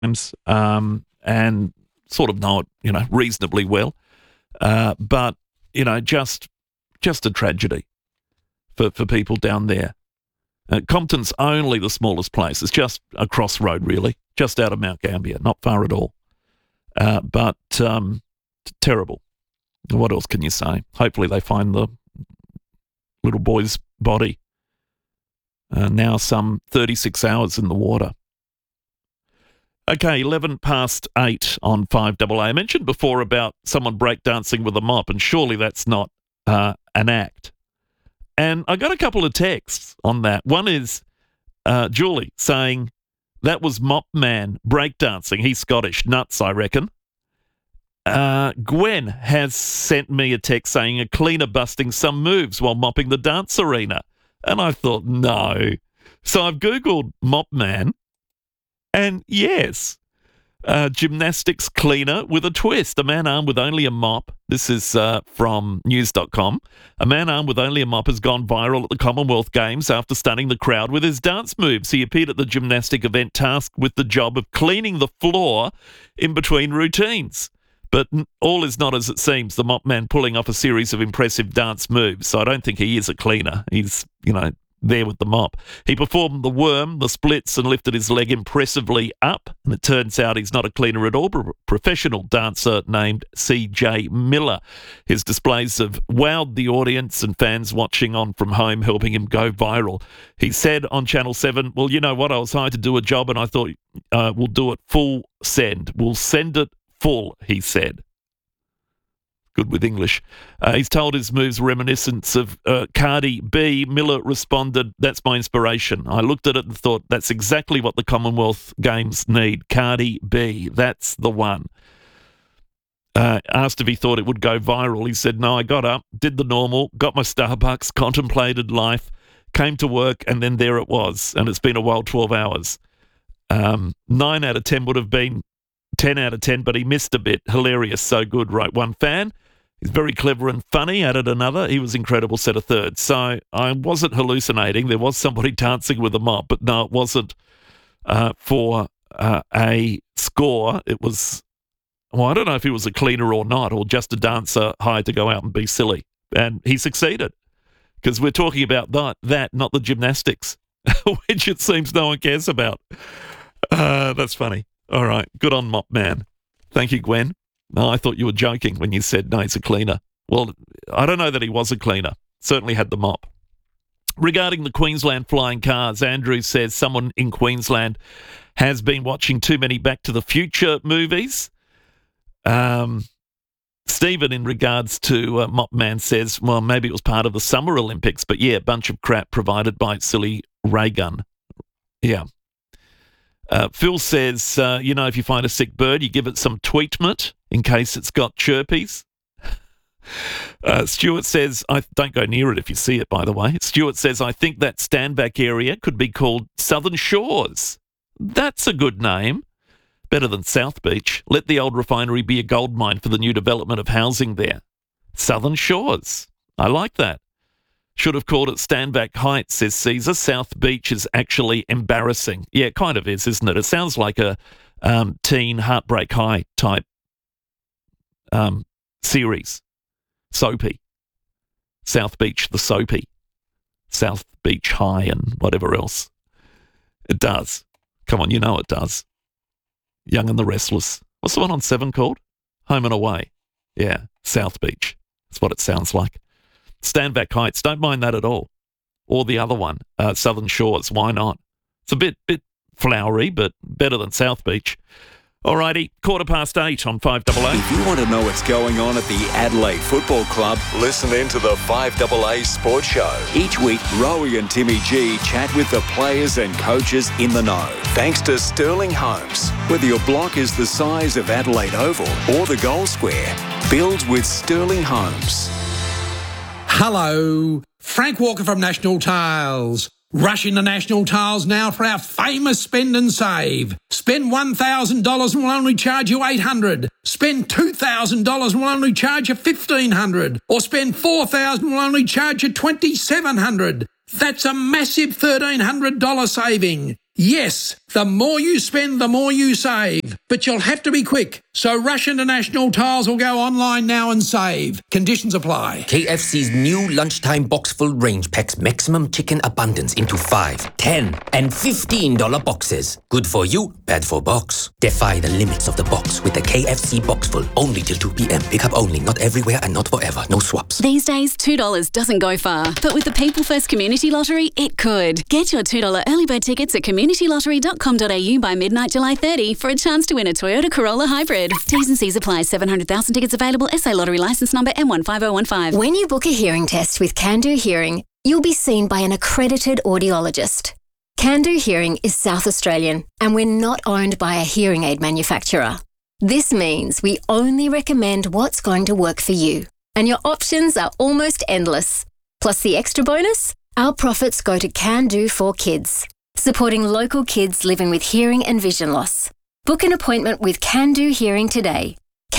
and sort of know it, reasonably well. But, just a tragedy for people down there. Compton's only the smallest place. It's just a crossroad, really, just out of Mount Gambier, not far at all. But terrible. What else can you say? Hopefully they find the little boy's body. Now some 36 hours in the water. Okay, 8:11 on 5AA. I mentioned before about someone breakdancing with a mop, and surely that's not an act. And I got a couple of texts on that. One is Julie saying, that was Mop Man breakdancing. He's Scottish. Nuts, I reckon. Gwen has sent me a text saying a cleaner busting some moves while mopping the dance arena. And I thought, no. So I've Googled Mop Man, and yes, gymnastics cleaner with a twist. A man armed with only a mop. This is from news.com. A man armed with only a mop has gone viral at the Commonwealth Games after stunning the crowd with his dance moves. He appeared at the gymnastic event tasked with the job of cleaning the floor in between routines. But all is not as it seems, the mop man pulling off a series of impressive dance moves. So I don't think he is a cleaner. He's, there with the mop. He performed the worm, the splits, and lifted his leg impressively up. And it turns out he's not a cleaner at all, but a professional dancer named CJ Miller. His displays have wowed the audience and fans watching on from home, helping him go viral. He said on Channel 7, well, you know what, I was hired to do a job and I thought we'll do it full send. We'll send it full, he said. Good with English. He's told his moves reminiscent of Cardi B. Miller responded, that's my inspiration. I looked at it and thought, that's exactly what the Commonwealth Games need. Cardi B, that's the one. Asked if he thought it would go viral. He said, no, I got up, did the normal, got my Starbucks, contemplated life, came to work, and then there it was. And it's been a wild 12 hours. 9 out of 10 would have been 10 out of 10, but he missed a bit. Hilarious, so good, wrote one fan. He's very clever and funny, added another. He was incredible, said a third. So I wasn't hallucinating. There was somebody dancing with a mop, but no, it wasn't for a score. It was, well, I don't know if he was a cleaner or not, or just a dancer hired to go out and be silly. And he succeeded, because we're talking about that, not the gymnastics, which it seems no one cares about. That's funny. All right, good on Mop Man. Thank you, Gwen. No, I thought you were joking when you said, no, he's a cleaner. Well, I don't know that he was a cleaner. Certainly had the mop. Regarding the Queensland flying cars, Andrew says someone in Queensland has been watching too many Back to the Future movies. Stephen, in regards to Mop Man, says, well, maybe it was part of the Summer Olympics, but yeah, a bunch of crap provided by silly ray gun. Yeah. Phil says, if you find a sick bird, you give it some tweetment in case it's got chirpies. Stuart says, I don't go near it if you see it, by the way. Stuart says, I think that Stanback area could be called Southern Shores. That's a good name. Better than South Beach. Let the old refinery be a gold mine for the new development of housing there. Southern Shores. I like that. Should have called it Stanback Heights, says Caesar. South Beach is actually embarrassing. Yeah, it kind of is, isn't it? It sounds like a teen Heartbreak High type series. Soapy. South Beach, the soapy. South Beach High and whatever else. It does. Come on, you know it does. Young and the Restless. What's the one on 7 called? Home and Away. Yeah, South Beach. That's what it sounds like. Stanback Heights, don't mind that at all. Or the other one, Southern Shores, why not? It's a bit flowery, but better than South Beach. Alrighty, 8:15 on 5AA. If you want to know what's going on at the Adelaide Football Club, listen in to the 5AA Sports Show. Each week, Rowie and Timmy G chat with the players and coaches in the know. Thanks to Sterling Homes. Whether your block is the size of Adelaide Oval or the goal square, build with Sterling Homes. Hello, Frank Walker from National Tiles. Rush into National Tiles now for our famous spend and save. Spend $1,000 and we'll only charge you $800. Spend $2,000 and we'll only charge you $1,500. Or spend $4,000 and we'll only charge you $2,700. That's a massive $1,300 saving. Yes, the more you spend, the more you save. But you'll have to be quick. So Rush International Tiles will go online now and save. Conditions apply. KFC's new lunchtime box full range packs maximum chicken abundance into $5, $10, and $15 boxes. Good for you, bad for box. Defy the limits of the box with the KFC box full. Only till 2 p.m. Pick up only, not everywhere and not forever. No swaps. These days, $2 doesn't go far. But with the People First Community Lottery, it could. Get your $2 early bird tickets at communitylottery.com.au by midnight July 30 for a chance to win a Toyota Corolla Hybrid. T's and C's apply. 700,000 tickets available. SA Lottery licence number M15015. When you book a hearing test with Can-Do Hearing, you'll be seen by an accredited audiologist. Can-Do Hearing is South Australian, and we're not owned by a hearing aid manufacturer. This means we only recommend what's going to work for you, and your options are almost endless. Plus the extra bonus, our profits go to Can-Do for Kids, supporting local kids living with hearing and vision loss. Book an appointment with Can-Do Hearing today.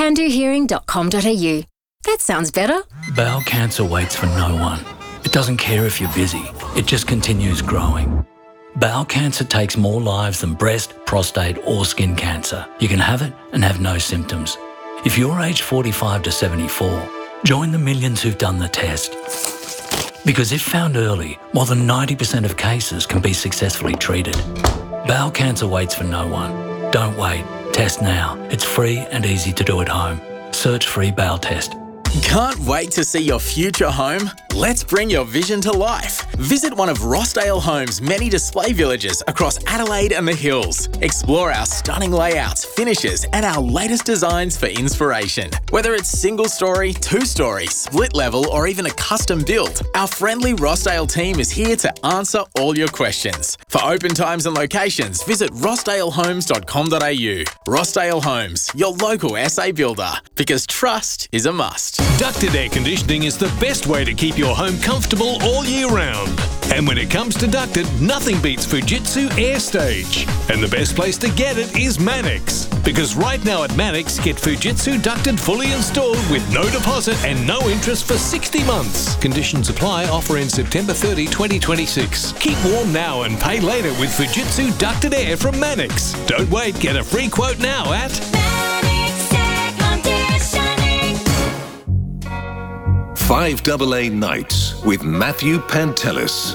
CanDoHearing.com.au. That sounds better. Bowel cancer waits for no one. It doesn't care if you're busy. It just continues growing. Bowel cancer takes more lives than breast, prostate or skin cancer. You can have it and have no symptoms. If you're aged 45 to 74, join the millions who've done the test. Because if found early, more than 90% of cases can be successfully treated. Bowel cancer waits for no one. Don't wait. Test now. It's free and easy to do at home. Search free bowel test. Can't wait to see your future home? Let's bring your vision to life. Visit one of Rossdale Homes' many display villages across Adelaide and the Hills. Explore our stunning layouts, finishes, and our latest designs for inspiration. Whether it's single story, 2-story, split level, or even a custom build, our friendly Rossdale team is here to answer all your questions. For open times and locations, visit rossdalehomes.com.au. Rossdale Homes, your local SA builder, because trust is a must. Ducted air conditioning is the best way to keep your home comfortable all year round. And when it comes to ducted, nothing beats Fujitsu Air Stage. And the best place to get it is Mannix. Because right now at Mannix, get Fujitsu ducted fully installed with no deposit and no interest for 60 months. Conditions apply. Offer in September 30, 2026. Keep warm now and pay later with Fujitsu ducted air from Mannix. Don't wait. Get a free quote now at Mannix Air Conditioning. 5AA Nights with Matthew Pantelis.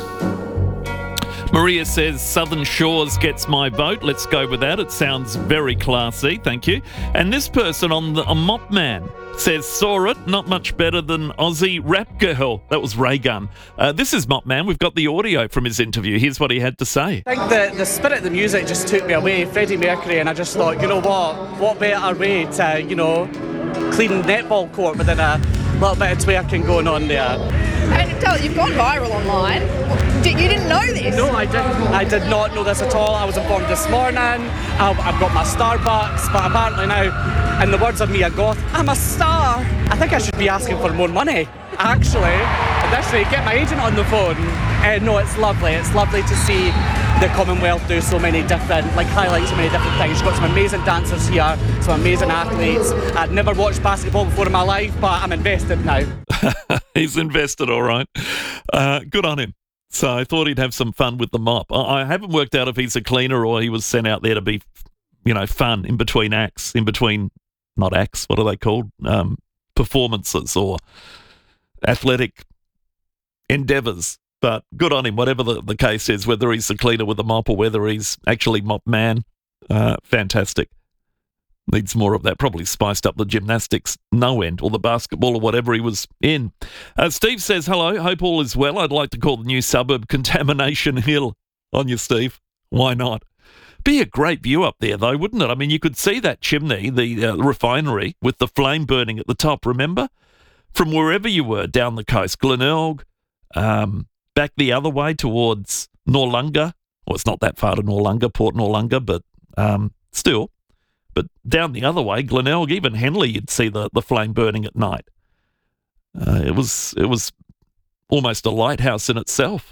Maria says Southern Shores gets my vote. Let's go with that. It sounds very classy. Thank you. And this person on the Mop Man says, saw it, not much better than Aussie Rap Girl. That was Ray Gun. This is Mop Man. We've got the audio from his interview. Here's what he had to say. I think the spirit of the music just took me away, Freddie Mercury, and I just thought, you know what better way to, clean netball court within a little bit of twerking going on there. I mean, tell you, you've gone viral online. You didn't know this? No, I did not know this at all. I was informed this morning. I've got my Starbucks, but apparently now, in the words of Mia Goth, I'm a star. I think I should be asking for more money, actually. Additionally, get my agent on the phone. No, it's lovely. It's lovely to see the Commonwealth do so many different, highlight so many different things. You've got some amazing dancers here, some amazing athletes. I'd never watched basketball before in my life, but I'm invested now. He's invested, all right. Good on him. So I thought he'd have some fun with the mop. I haven't worked out if he's a cleaner or he was sent out there to be, fun in between acts, not acts, what are they called? Performances or athletic endeavours. But good on him, whatever the case is, whether he's the cleaner with the mop or whether he's actually Mop Man. Fantastic. Needs more of that. Probably spiced up the gymnastics no end, or the basketball or whatever he was in. Steve says, hello, hope all is well. I'd like to call the new suburb Contamination Hill on you, Steve. Why not? Be a great view up there, though, wouldn't it? I mean, you could see that chimney, the refinery, with the flame burning at the top, remember? From wherever you were down the coast, Glenelg, back the other way towards Noarlunga. Well, it's not that far to Noarlunga, Port Noarlunga, but still. But down the other way, Glenelg, even Henley, you'd see the flame burning at night. It was almost a lighthouse in itself.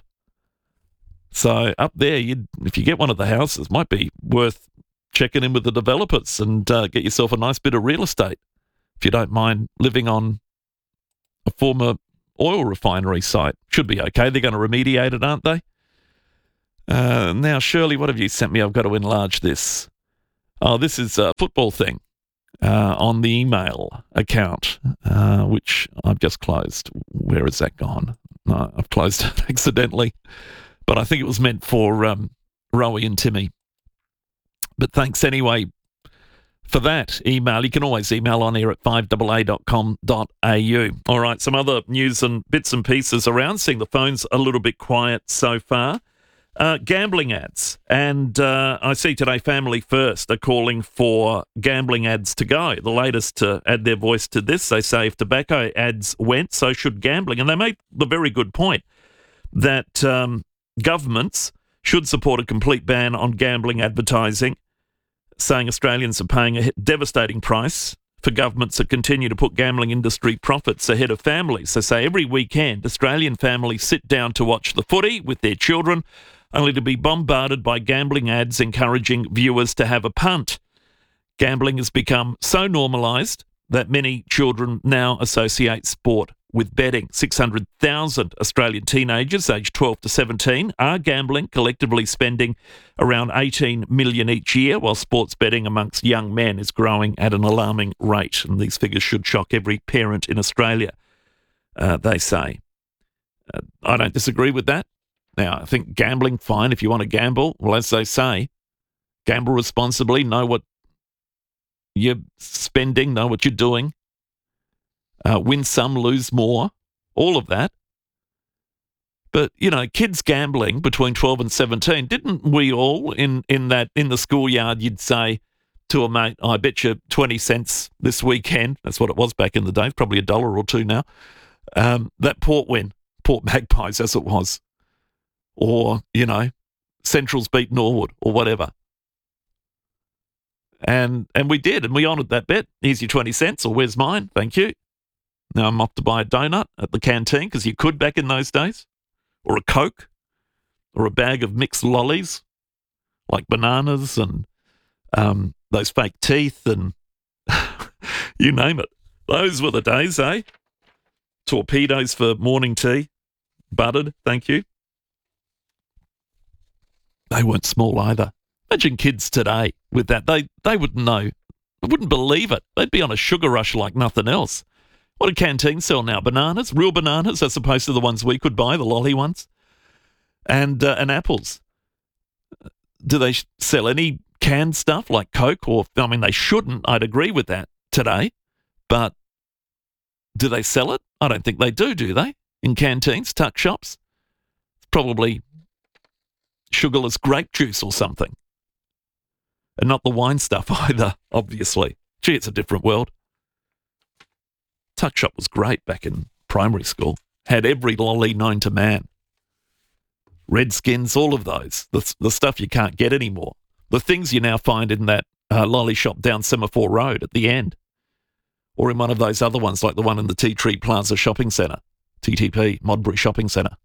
So up there, if you get one of the houses, might be worth checking in with the developers and get yourself a nice bit of real estate. If you don't mind living on a former oil refinery site, should be okay. They're going to remediate it, aren't they? Now, Shirley, what have you sent me? I've got to enlarge this. Oh, this is a football thing on the email account, which I've just closed. Where has that gone? No, I've closed it accidentally. But I think it was meant for Rowie and Timmy. But thanks anyway for that email. You can always email on here at 5AA.com.au. All right, some other news and bits and pieces around, seeing the phone's a little bit quiet so far. Gambling ads. And I see today Family First are calling for gambling ads to go. The latest to add their voice to this, they say if tobacco ads went, so should gambling. And they make the very good point that governments should support a complete ban on gambling advertising, saying Australians are paying a devastating price for governments that continue to put gambling industry profits ahead of families. They say every weekend, Australian families sit down to watch the footy with their children, only to be bombarded by gambling ads encouraging viewers to have a punt. Gambling has become so normalised that many children now associate sport with betting. 600,000 Australian teenagers aged 12 to 17 are gambling, collectively spending around 18 million each year, while sports betting amongst young men is growing at an alarming rate. And these figures should shock every parent in Australia, they say. I don't disagree with that. Now, I think gambling, fine, if you want to gamble. Well, as they say, gamble responsibly, know what you're spending, know what you're doing. Win some, lose more, all of that. But, you know, kids gambling between 12 and 17, didn't we all in the schoolyard, you'd say to a mate, I bet you 20 cents this weekend, that's what it was back in the day, probably $1 or $2 now, that Port Magpies as it was, or, you know, Central's beat Norwood or whatever. And we did, and we honoured that bet. Here's your 20 cents, or where's mine? Thank you. Now I'm off to buy a donut at the canteen, because you could back in those days, or a Coke, or a bag of mixed lollies, like bananas and those fake teeth and you name it. Those were the days, eh? Torpedoes for morning tea, buttered, thank you. They weren't small either. Imagine kids today with that. They wouldn't know. They wouldn't believe it. They'd be on a sugar rush like nothing else. What do canteens sell now? Bananas? Real bananas as opposed to the ones we could buy, the lolly ones? And apples. Do they sell any canned stuff like Coke? Or, I mean, they shouldn't. I'd agree with that today. But do they sell it? I don't think they do they? In canteens, tuck shops? Probably sugarless grape juice or something. And not the wine stuff either, obviously. Gee, it's a different world. Tuck shop was great back in primary school. Had every lolly known to man. Redskins, all of those. The stuff you can't get anymore. The things you now find in that lolly shop down Semaphore Road at the end. Or in one of those other ones like the one in the Tea Tree Plaza Shopping Centre. TTP, Modbury Shopping Centre.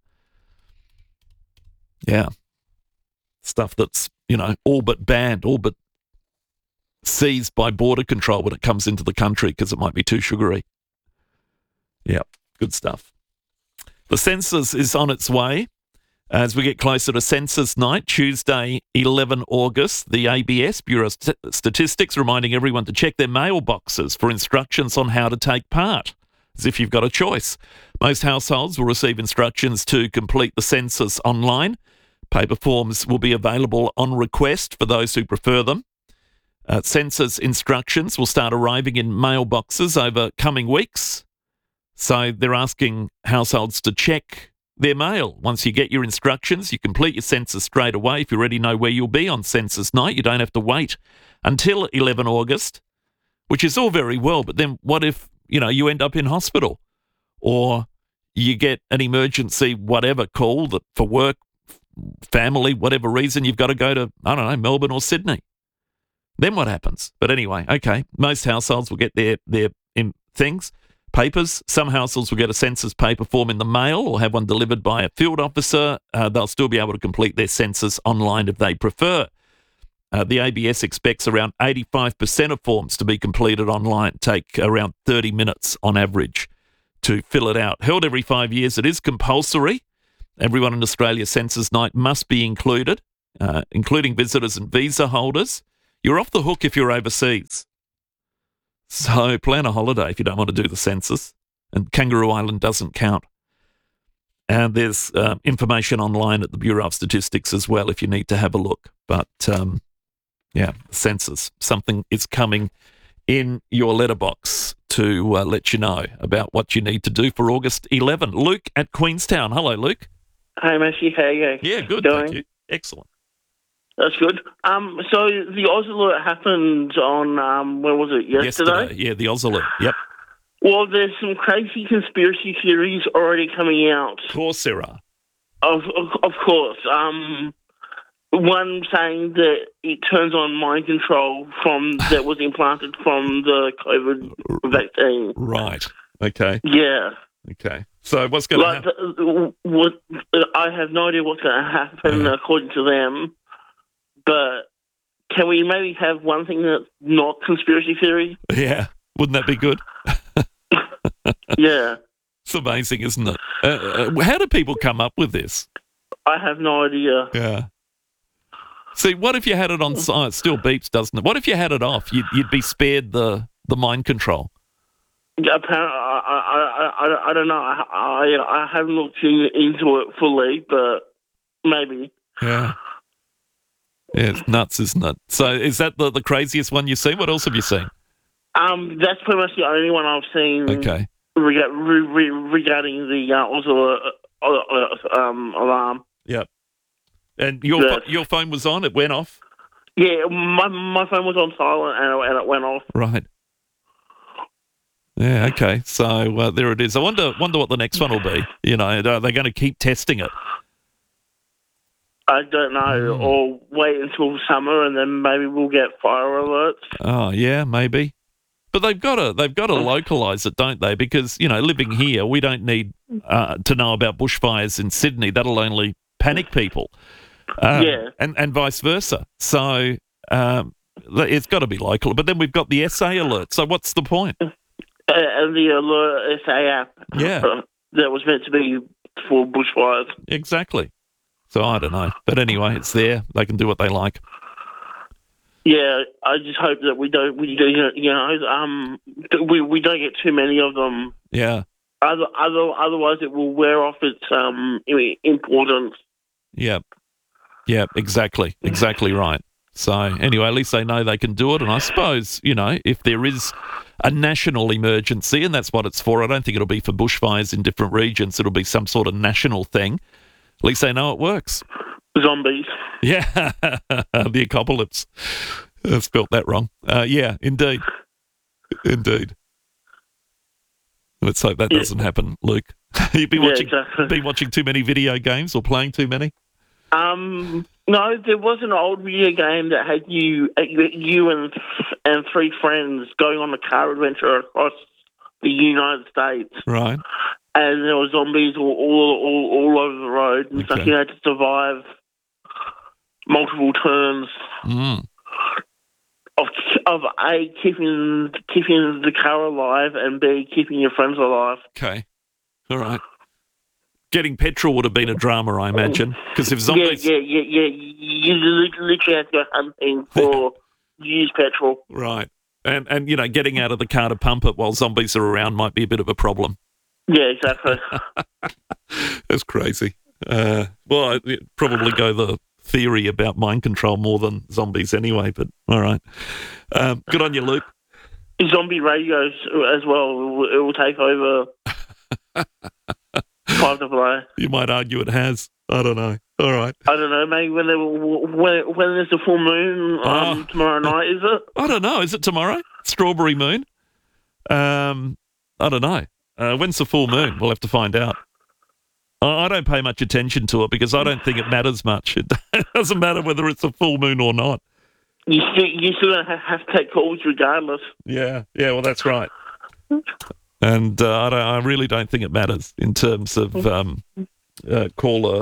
Yeah. Stuff that's, you know, all but banned, all but seized by border control when it comes into the country because it might be too sugary. Yeah, good stuff. The census is on its way. As we get closer to census night, Tuesday, 11 August, the ABS, Bureau of Statistics, reminding everyone to check their mailboxes for instructions on how to take part, as if you've got a choice. Most households will receive instructions to complete the census online. Paper forms will be available on request for those who prefer them. Census instructions will start arriving in mailboxes over coming weeks. So they're asking households to check their mail. Once you get your instructions, you complete your census straight away. If you already know where you'll be on census night, you don't have to wait until 11 August, which is all very well. But then what if, you know, you end up in hospital or you get an emergency, whatever call that for work, family, whatever reason, you've got to go to, I don't know, Melbourne or Sydney. Then what happens? But anyway, okay, most households will get their things. Papers. Some households will get a census paper form in the mail or have one delivered by a field officer. They'll still be able to complete their census online if they prefer. The ABS expects around 85% of forms to be completed online, take around 30 minutes on average to fill it out. Held every 5 years, it is compulsory Everyone in Australia's Census Night must be included, including visitors and visa holders. You're off the hook if you're overseas. So plan a holiday if you don't want to do the census. And Kangaroo Island doesn't count. And there's information online at the Bureau of Statistics as well if you need to have a look. But, census, something is coming in your letterbox to let you know about what you need to do for August 11. Luke at Queenstown. Hello, Luke. Hey, Matthew, how are you? Yeah, good, doing? thank you. Excellent. That's good. So the Oz Alert happened on, when was it, yesterday? Yeah, the Oz Alert, yep. Well, there's some crazy conspiracy theories already coming out. Of course there are. Of course. One saying that it turns on mind control that was implanted from the COVID vaccine. Right. Okay. Yeah. Okay. So what's going to happen? I have no idea what's going to happen according to them, but can we maybe have one thing that's not conspiracy theory? Yeah. Wouldn't that be good? Yeah. It's amazing, isn't it? How do people come up with this? I have no idea. Yeah. See, what if you had it on site? It still beeps, doesn't it? What if you had it off? You'd be spared the mind control. Apparently, I don't know. I haven't looked into it fully, but maybe. Yeah. Yeah, it's nuts, isn't it? So is that the craziest one you've seen? What else have you seen? That's pretty much the only one I've seen. Okay. Regarding the alarm. Yep. And your phone was on? It went off? Yeah, my phone was on silent and it went off. Right. Yeah, okay. So there it is. I wonder what the next one will be. You know, are they going to keep testing it? I don't know. Or wait until summer and then maybe we'll get fire alerts. Oh, yeah, maybe. But they've got to localise it, don't they? Because, you know, living here, we don't need to know about bushfires in Sydney. That'll only panic people. Yeah. And vice versa. So it's got to be local. But then we've got the SA alert. So what's the point? And the Alert SA app. Yeah. That was meant to be for bushfires. Exactly. So I don't know. But anyway, it's there. They can do what they like. Yeah, I just hope that we don't get too many of them. Yeah. Otherwise, it will wear off its importance. Yeah. Yeah, exactly right. So anyway, at least they know they can do it. And I suppose, you know, if there is a national emergency, and that's what it's for, I don't think it'll be for bushfires in different regions. It'll be some sort of national thing. At least they know it works. Zombies. Yeah, the apocalypse. I spelt that wrong. Yeah, indeed. Indeed. Let's hope that doesn't happen, Luke. You've been watching too many video games or playing too many? No, there was an old video game that had you and three friends going on a car adventure across the United States. Right. And there were zombies all over the road, and so you had to survive multiple turns of A, keeping the car alive, and B, keeping your friends alive. Okay. All right. Getting petrol would have been a drama, I imagine, because if zombies... Yeah. You literally have to go hunting for used petrol. Right. And you know, getting out of the car to pump it while zombies are around might be a bit of a problem. Yeah, exactly. That's crazy. Well, I'd probably go the theory about mind control more than zombies anyway, but all right. Good on you, Luke. Zombie radios as well. It will take over 5AA. You might argue it has. I don't know. All right. I don't know. Maybe when there's a full moon tomorrow night, is it? I don't know. Is it tomorrow? Strawberry moon? I don't know. When's the full moon? We'll have to find out. I don't pay much attention to it because I don't think it matters much. It doesn't matter whether it's a full moon or not. You still have to take calls regardless. Yeah, well, that's right. And I really don't think it matters in terms of caller.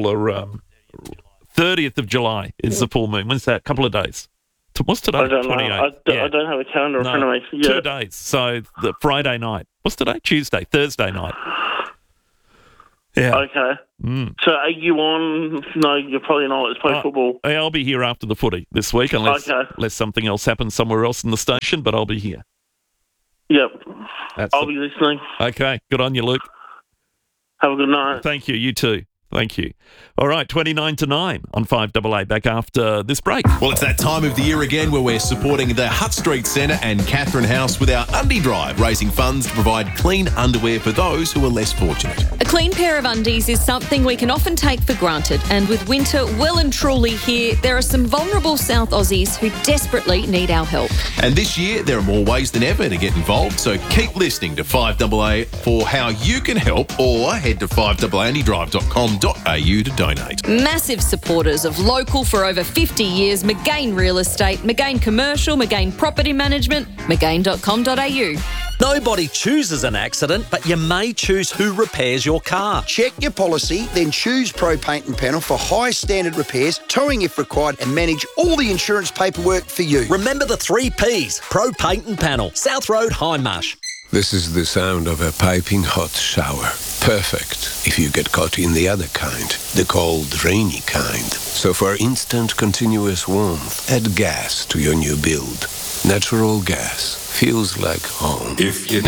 30th of July is the full moon. When's that? A couple of days. What's today? I don't 28th. know. I don't have a calendar in front of me. Yeah. 2 days. So the Friday night. What's today? Tuesday. Thursday night. Yeah. Okay. So are you on? No, you're probably not. It's post-football. I'll be here after the footy this week, unless something else happens somewhere else in the station, but I'll be here. Yep. I'll be listening. Okay. Good on you, Luke. Have a good night. Thank you. You too. Thank you. All right, 29-9 on 5AA, back after this break. Well, it's that time of the year again where we're supporting the Hutt Street Centre and Catherine House with our Undie Drive, raising funds to provide clean underwear for those who are less fortunate. A clean pair of undies is something we can often take for granted, and with winter well and truly here, there are some vulnerable South Aussies who desperately need our help. And this year, there are more ways than ever to get involved, so keep listening to 5AA for how you can help, or head to 5AAAndydrive.com.au to donate. Massive supporters of local for over 50 years, McGain Real Estate, McGain Commercial, McGain Property Management, McGain.com.au. Nobody chooses an accident, but you may choose who repairs your car. Check your policy, then choose Pro Paint and Panel for high standard repairs, towing if required, and manage all the insurance paperwork for you. Remember the 3 Ps, Pro Paint and Panel, South Road, Hindmarsh. This is the sound of a piping hot shower. Perfect if you get caught in the other kind, the cold, rainy kind. So for instant, continuous warmth, add gas to your new build. Natural gas feels like home. If you